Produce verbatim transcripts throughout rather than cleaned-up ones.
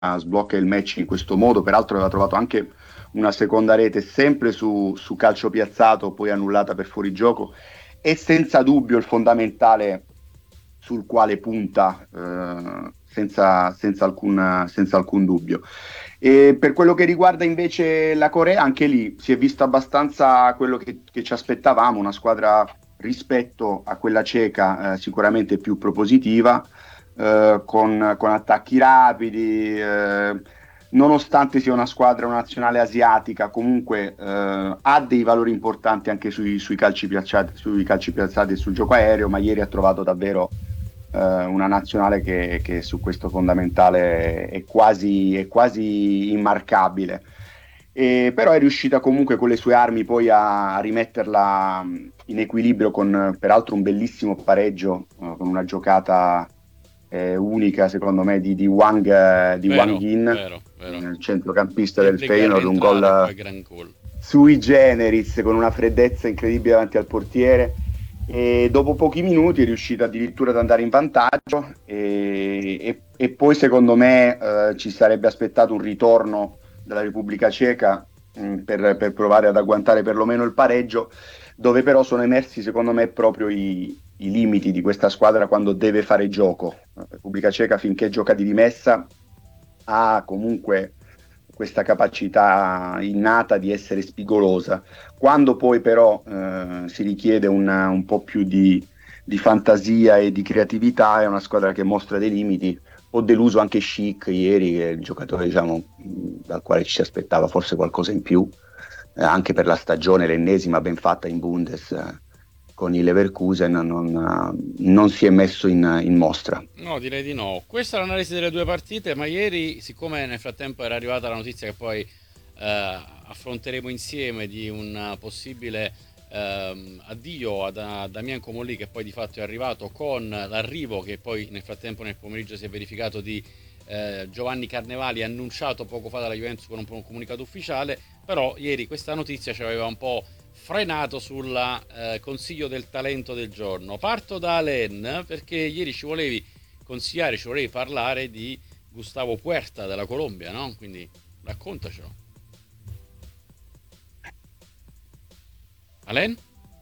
sblocca il match in questo modo, peraltro aveva trovato anche una seconda rete sempre su, su calcio piazzato, poi annullata per fuorigioco, e senza dubbio il fondamentale sul quale punta, eh, senza, senza, alcun, senza alcun dubbio. E per quello che riguarda invece la Corea, anche lì si è visto abbastanza quello che, che ci aspettavamo, una squadra rispetto a quella ceca, eh, sicuramente più propositiva, eh, con, con attacchi rapidi, eh, nonostante sia una squadra, una nazionale asiatica, comunque eh, ha dei valori importanti anche sui, sui calci piazzati, sui calci piazzati e sul gioco aereo, ma ieri ha trovato davvero eh, una nazionale che, che su questo fondamentale è quasi, è quasi immarcabile. E, però è riuscita comunque con le sue armi poi a, a rimetterla in equilibrio con peraltro un bellissimo pareggio, eh, con una giocata eh, unica secondo me di, di Wang, eh, di Wang Vero, Yin, vero, vero. il centrocampista del Obbliga a Feyenoord, un rientrare e gol poi gran gol. sui generis con una freddezza incredibile davanti al portiere, e dopo pochi minuti è riuscito addirittura ad andare in vantaggio, e, e, e poi secondo me eh, ci sarebbe aspettato un ritorno della Repubblica Ceca mh, per, per provare ad agguantare perlomeno il pareggio, dove però sono emersi secondo me proprio i, i limiti di questa squadra quando deve fare gioco. La Repubblica Ceca, finché gioca di rimessa, ha comunque questa capacità innata di essere spigolosa. Quando poi però eh, si richiede una, un po' più di, di fantasia e di creatività, è una squadra che mostra dei limiti. Ho deluso anche Schick ieri, che è il giocatore, diciamo, dal quale ci si aspettava forse qualcosa in più, eh, anche per la stagione, l'ennesima ben fatta in Bundes, eh, con il Leverkusen, non, non si è messo in, in mostra. No, direi di no. Questa è l'analisi delle due partite, ma ieri, siccome nel frattempo era arrivata la notizia che poi eh, affronteremo insieme di un possibile ehm, addio ad, a Damien Comolli, che poi di fatto è arrivato, con l'arrivo che poi nel frattempo nel pomeriggio si è verificato di eh, Giovanni Carnevali, annunciato poco fa dalla Juventus con un, un comunicato ufficiale, però ieri questa notizia ci aveva un po' frenato sul eh, consiglio del talento del giorno. Parto da Alen, perché ieri ci volevi consigliare, ci volevi parlare di Gustavo Puerta della Colombia, no? Quindi raccontacelo. Alen?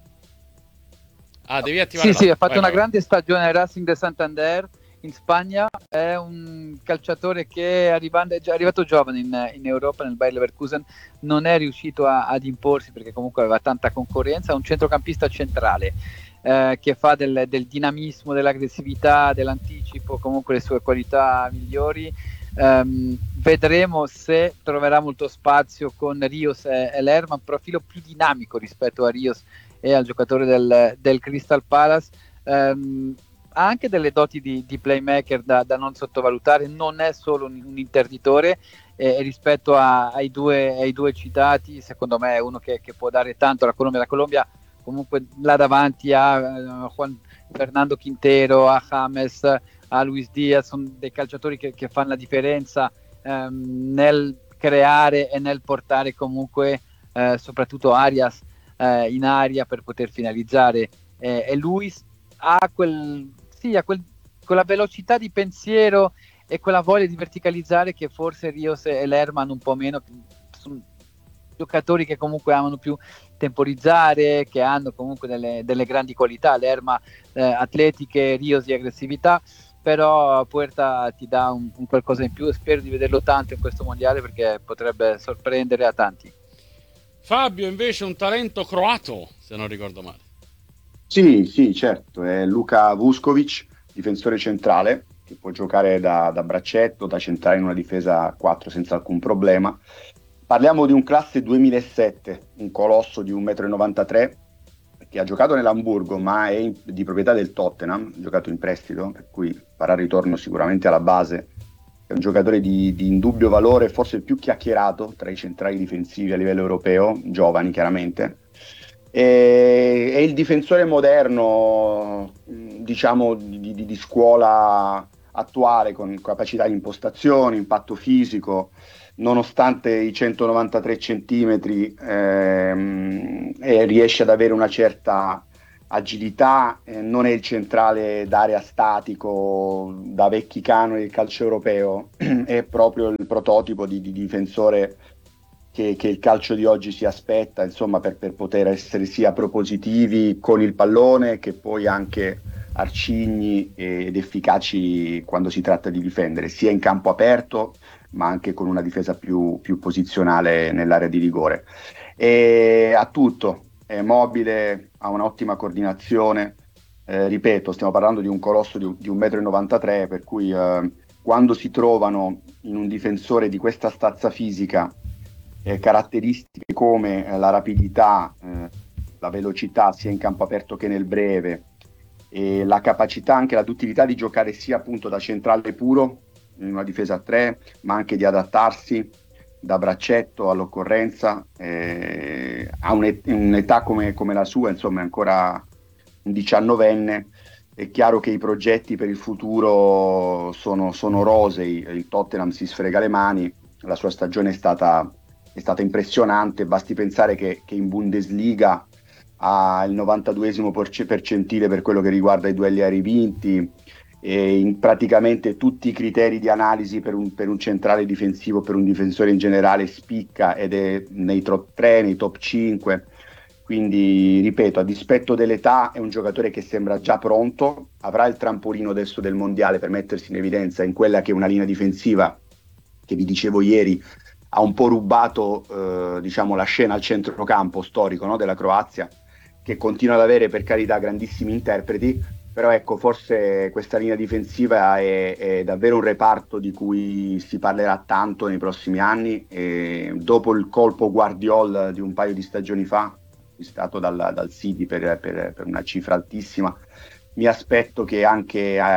Ah, devi attivare Sì, sì, l'audio. ha fatto Vai, una vai, vai. grande stagione al Racing de Santander in Spagna. È un calciatore che è, arrivando, è già arrivato giovane in, in Europa, nel Bayer Leverkusen, non è riuscito a, ad imporsi perché comunque aveva tanta concorrenza. È un centrocampista centrale eh, che fa del, del dinamismo, dell'aggressività, dell'anticipo, comunque le sue qualità migliori. Um, vedremo se troverà molto spazio con Rios e, e Lerma, un profilo più dinamico rispetto a Rios e al giocatore del, del Crystal Palace. Um, ha anche delle doti di, di playmaker da, da non sottovalutare, non è solo un, un interditore, e rispetto a, ai, due, ai due citati secondo me è uno che, che può dare tanto alla Colombia. La Colombia comunque là davanti a uh, Juan Fernando Quintero, a James, a Luis Diaz, sono dei calciatori che, che fanno la differenza um, nel creare e nel portare comunque uh, soprattutto Arias uh, in aria per poter finalizzare, eh, e Luis ha quel, sì, ha quel, quella velocità di pensiero e quella voglia di verticalizzare che forse Rios e Lerma hanno un po' meno. Sono giocatori che comunque amano più temporizzare, che hanno comunque delle, delle grandi qualità, Lerma eh, atletiche, Rios di aggressività, però Puerta ti dà un, un qualcosa in più, e spero di vederlo tanto in questo mondiale perché potrebbe sorprendere a tanti. Fabio invece un talento croato, se non ricordo male. Sì, sì, certo, è Luka Vuskovic, difensore centrale, che può giocare da, da braccetto, da centrale in una difesa a quattro senza alcun problema. Parliamo di un classe duemilasette, un colosso di uno virgola novantatré metri, che ha giocato nell'Hamburgo, ma è in, di proprietà del Tottenham, ha giocato in prestito, per cui farà ritorno sicuramente alla base. È un giocatore di, di indubbio valore, forse il più chiacchierato tra i centrali difensivi a livello europeo, giovani chiaramente. E, è il difensore moderno, diciamo, di, di, di scuola attuale, con capacità di impostazione, impatto fisico, nonostante i centonovantatré centimetri, ehm, e riesce ad avere una certa agilità, eh, non è il centrale d'area statico da vecchi canoni del calcio europeo, è proprio il prototipo di, di difensore che, che il calcio di oggi si aspetta, insomma, per, per poter essere sia propositivi con il pallone che poi anche arcigni ed efficaci quando si tratta di difendere, sia in campo aperto ma anche con una difesa più, più posizionale nell'area di rigore. E ha tutto, è mobile, ha un'ottima coordinazione, eh, ripeto, stiamo parlando di un colosso di, di un metro e novantatré m, per cui eh, quando si trovano in un difensore di questa stazza fisica eh, caratteristiche come eh, la rapidità, eh, la velocità sia in campo aperto che nel breve, e la capacità, anche la duttilità di giocare sia appunto da centrale puro in una difesa a tre, ma anche di adattarsi da braccetto all'occorrenza, eh, a un'et- un'età come, come la sua, insomma è ancora un diciannovenne. È chiaro che i progetti per il futuro sono, sono rosei, il Tottenham si sfrega le mani, la sua stagione è stata, è stata impressionante, basti pensare che, che in Bundesliga ha il novantaduesimo percentile per quello che riguarda i duelli aerei vinti, e in praticamente tutti i criteri di analisi per un, per un centrale difensivo, per un difensore in generale, spicca ed è nei top tre, nei top cinque. Quindi ripeto, a dispetto dell'età è un giocatore che sembra già pronto, avrà il trampolino adesso del mondiale per mettersi in evidenza in quella che è una linea difensiva che vi dicevo ieri ha un po' rubato eh, diciamo la scena al centrocampo storico, no, della Croazia, che continua ad avere per carità grandissimi interpreti, però ecco, forse questa linea difensiva è, è davvero un reparto di cui si parlerà tanto nei prossimi anni, e dopo il colpo Guardiol di un paio di stagioni fa, acquistato dal, dal City per, per, per una cifra altissima, mi aspetto che anche, eh,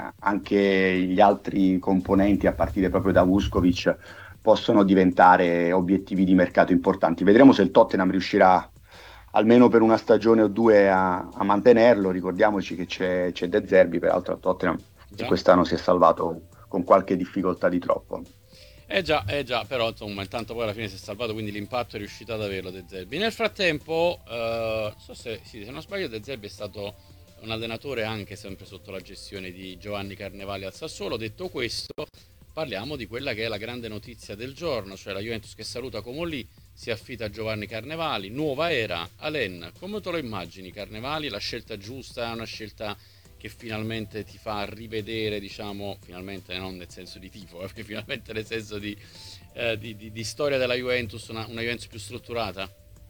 anche gli altri componenti, a partire proprio da Vuskovic, possono diventare obiettivi di mercato importanti. Vedremo se il Tottenham riuscirà almeno per una stagione o due a, a mantenerlo. Ricordiamoci che c'è, c'è De Zerbi, peraltro a Tottenham, che quest'anno si è salvato con qualche difficoltà di troppo. Eh già, eh già, però insomma intanto poi alla fine si è salvato, quindi l'impatto è riuscito ad averlo De Zerbi. Nel frattempo, eh, so se, sì, se non sbaglio, De Zerbi è stato un allenatore anche sempre sotto la gestione di Giovanni Carnevali al Sassuolo. Detto questo, parliamo di quella che è la grande notizia del giorno, cioè la Juventus che saluta Comolli, si affida a Giovanni Carnevali, nuova era. Alen, come te lo immagini Carnevali? La scelta giusta, è una scelta che finalmente ti fa rivedere, diciamo, finalmente non nel senso di tifo, eh, finalmente nel senso di, eh, di, di, di storia della Juventus, una, una Juventus più strutturata?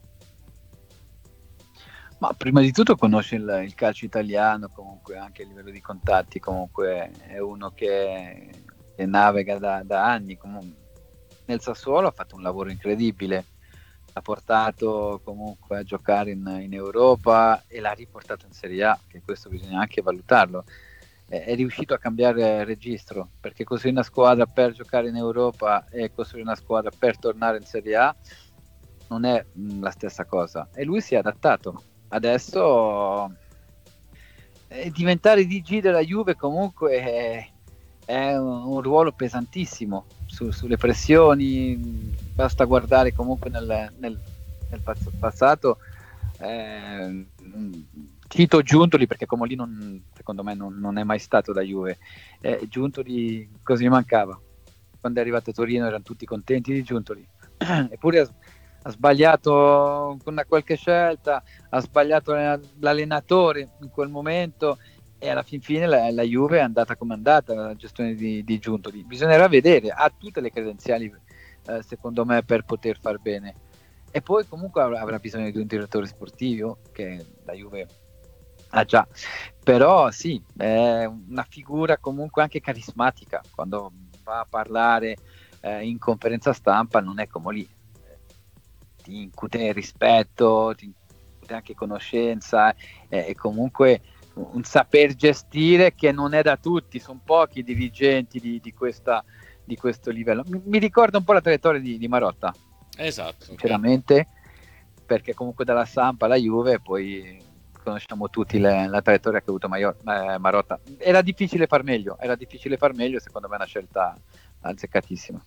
Ma prima di tutto conosce il, il calcio italiano, comunque anche a livello di contatti, comunque è uno che, che navega da, da anni. Comunque nel Sassuolo ha fatto un lavoro incredibile, l'ha portato comunque a giocare in, in Europa e l'ha riportato in Serie A, che questo bisogna anche valutarlo. È, è riuscito a cambiare registro, perché costruire una squadra per giocare in Europa e costruire una squadra per tornare in Serie A non è mh, la stessa cosa, e lui si è adattato. Adesso eh, diventare D G della Juve comunque è, è un, un ruolo pesantissimo su, sulle pressioni. Basta guardare comunque nel, nel, nel passato, eh, cito Giuntoli perché Comolli non, secondo me non, non è mai stato da Juve. eh, Giuntoli cosa gli mancava? Quando è arrivato a Torino erano tutti contenti di Giuntoli eppure ha, ha sbagliato con una qualche scelta, ha sbagliato l'allenatore in quel momento, e alla fin fine la, la Juve è andata come è andata, la gestione di, di Giuntoli. Bisognerà vedere, ha tutte le credenziali eh, secondo me per poter far bene, e poi comunque avrà, avrà bisogno di un direttore sportivo che la Juve ha già, però sì, è una figura comunque anche carismatica. Quando va a parlare eh, in conferenza stampa non è come lì, ti incute rispetto, ti incute anche conoscenza, eh, e comunque un saper gestire che non è da tutti, sono pochi i dirigenti di, di, questa, di questo livello. Mi, mi ricorda un po' la traiettoria di, di Marotta, esatto, sinceramente, okay. Perché comunque dalla Samp alla Juve poi conosciamo tutti le, la traiettoria che ha avuto Maior, eh, Marotta. Era difficile far meglio, era difficile far meglio, secondo me è una scelta azzeccatissima.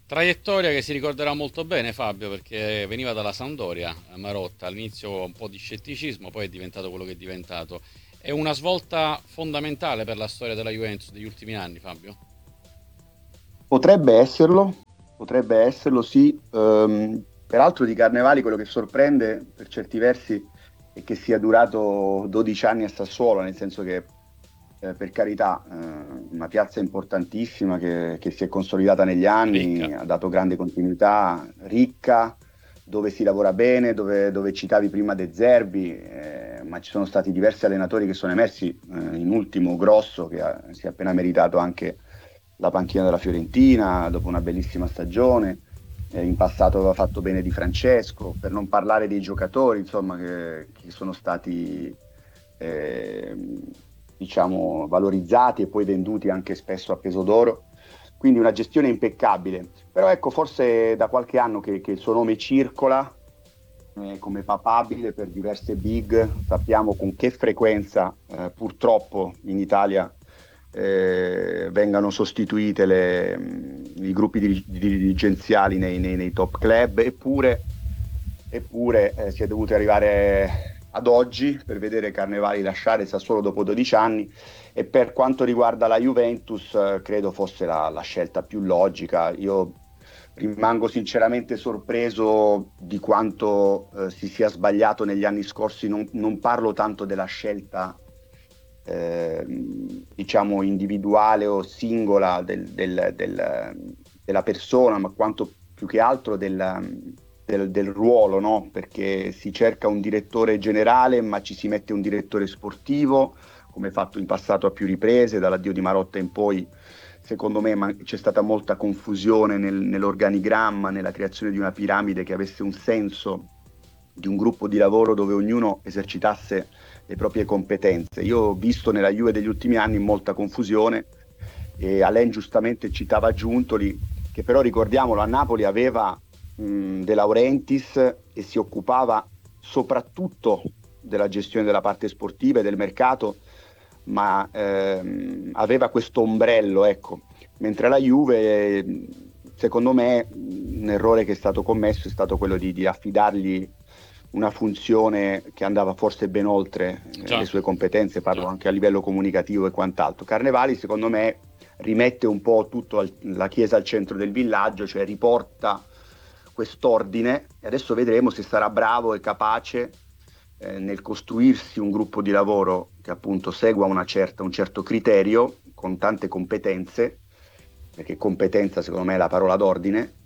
Traiettoria che si ricorderà molto bene Fabio, perché veniva dalla Sampdoria, Marotta, all'inizio un po' di scetticismo, poi è diventato quello che è diventato. È una svolta fondamentale per la storia della Juventus degli ultimi anni, Fabio? Potrebbe esserlo, potrebbe esserlo, sì. Ehm, peraltro di Carnevali quello che sorprende per certi versi è che sia durato dodici anni a Sassuolo, nel senso che eh, per carità, eh, una piazza importantissima che, che si è consolidata negli anni, Ricca. ha dato grande continuità, ricca, dove si lavora bene, dove, dove citavi prima De Zerbi, eh, ma ci sono stati diversi allenatori che sono emersi, eh, in ultimo Grosso, che ha, si è appena meritato anche la panchina della Fiorentina dopo una bellissima stagione. Eh, in passato aveva fatto bene Di Francesco, per non parlare dei giocatori, insomma, che, che sono stati eh, diciamo valorizzati e poi venduti anche spesso a peso d'oro. Quindi una gestione impeccabile. Però ecco, forse da qualche anno che, che il suo nome circola eh, come papabile per diverse big, sappiamo con che frequenza eh, purtroppo in Italia eh, vengano sostituite le, i gruppi dir- dirigenziali nei, nei, nei top club, eppure, eppure eh, si è dovuti arrivare ad oggi per vedere Carnevali lasciare Sassuolo dopo dodici anni, e per quanto riguarda la Juventus eh, credo fosse la, la scelta più logica. Io rimango sinceramente sorpreso di quanto eh, si sia sbagliato negli anni scorsi. Non, non parlo tanto della scelta eh, diciamo individuale o singola del, del, del, della persona, ma quanto più che altro del, del, del ruolo, no? Perché si cerca un direttore generale ma ci si mette un direttore sportivo, come fatto in passato a più riprese, dall'addio di Marotta in poi. Secondo me ma- c'è stata molta confusione nel, nell'organigramma, nella creazione di una piramide che avesse un senso, di un gruppo di lavoro dove ognuno esercitasse le proprie competenze. Io ho visto nella Juve degli ultimi anni molta confusione, e Alain giustamente citava Giuntoli, che però ricordiamolo a Napoli aveva mh, De Laurentiis e si occupava soprattutto della gestione della parte sportiva e del mercato, ma ehm, aveva questo ombrello, ecco. Mentre la Juve, secondo me, un errore che è stato commesso è stato quello di, di affidargli una funzione che andava forse ben oltre eh, le sue competenze, parlo Già. anche a livello comunicativo e quant'altro. Carnevali, secondo me, rimette un po' tutta la chiesa al centro del villaggio, cioè riporta quest'ordine, e adesso vedremo se sarà bravo e capace eh, nel costruirsi un gruppo di lavoro che appunto segua una certa, un certo criterio, con tante competenze, perché competenza secondo me è la parola d'ordine,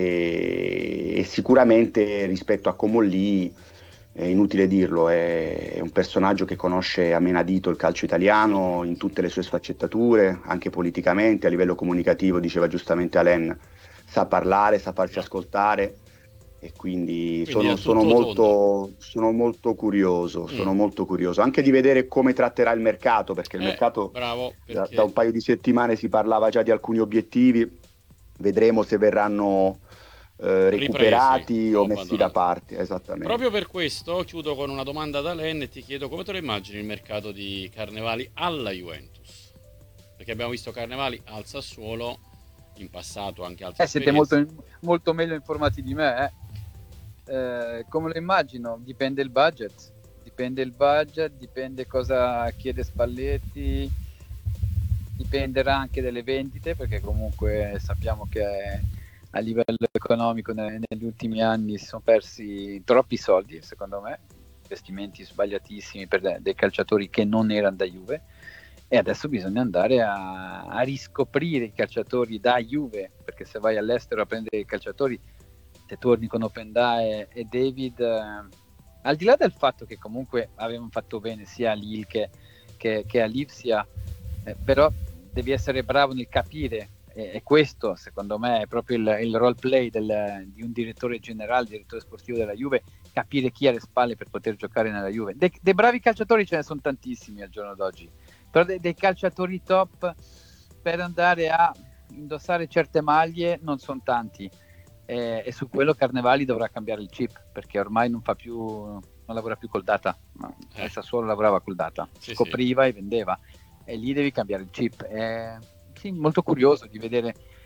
e, e sicuramente rispetto a Comolli, è inutile dirlo, è, è un personaggio che conosce a menadito il calcio italiano in tutte le sue sfaccettature, anche politicamente, a livello comunicativo, diceva giustamente Alain, sa parlare, sa farsi ascoltare, e quindi, quindi sono, sono, molto, sono molto curioso, mm. sono molto curioso anche di vedere come tratterà il mercato, perché il eh, mercato bravo, perché... da, da un paio di settimane si parlava già di alcuni obiettivi, vedremo se verranno eh, recuperati Ripresi, o messi da parte. Esattamente. Proprio per questo chiudo con una domanda ad Alain e ti chiedo come te lo immagini il mercato di Carnevali alla Juventus, perché abbiamo visto Carnevali al Sassuolo in passato, anche altre eh, siete molto, molto meglio informati di me, eh. Eh, come lo immagino? Dipende il budget, dipende il budget, dipende cosa chiede Spalletti, dipenderà anche dalle vendite, perché comunque sappiamo che a livello economico ne, negli ultimi anni si sono persi troppi soldi, secondo me, investimenti sbagliatissimi per dei calciatori che non erano da Juve, e adesso bisogna andare a, a riscoprire i calciatori da Juve, perché se vai all'estero a prendere i calciatori, se torni con Openda e, e David, eh, al di là del fatto che comunque avevano fatto bene sia a Lille che, che, che a Lipsia, eh, però devi essere bravo nel capire, e, e questo secondo me è proprio il, il role play del, di un direttore generale, direttore sportivo della Juve, capire chi ha le spalle per poter giocare nella Juve. De, dei bravi calciatori ce ne sono tantissimi al giorno d'oggi, però dei, dei calciatori top per andare a indossare certe maglie non sono tanti. E, e su quello Carnevali dovrà cambiare il chip, perché ormai non fa più, non lavora più col data, no, eh. Sassuolo lavorava col data, sì, scopriva sì. e vendeva, e lì devi cambiare il chip. È sì, molto curioso di vedere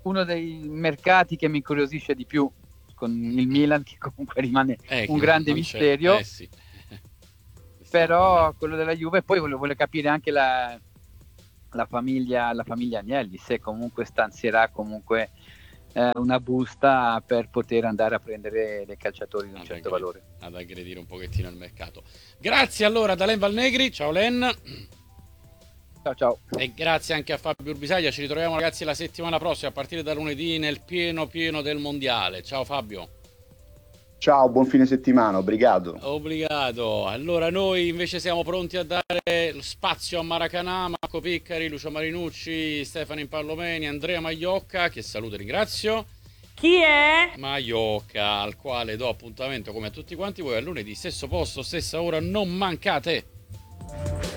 uno dei mercati che mi incuriosisce di più, con il Milan che comunque rimane eh, un grande misterio, eh, sì. però quello della Juve. Poi voglio, voglio capire anche la, la famiglia la famiglia Agnelli, se comunque stanzierà comunque eh, una busta per poter andare a prendere dei calciatori di un ad certo aggredire, valore. ad aggredire un pochettino il mercato. Grazie allora da Len Valnegri, ciao Len. Ciao ciao. E grazie anche a Fabio Urbisaglia, ci ritroviamo ragazzi la settimana prossima a partire da lunedì nel pieno pieno del mondiale. Ciao Fabio. Ciao, buon fine settimana, obrigado. Obrigado. Allora noi invece siamo pronti a dare lo spazio a Maracanã, Marco Piccari, Lucio Marinucci, Stefano Impallomeni, Andrea Maiocca, che saluto e ringrazio. Chi è? Maiocca, al quale do appuntamento come a tutti quanti voi a lunedì, stesso posto, stessa ora, non mancate.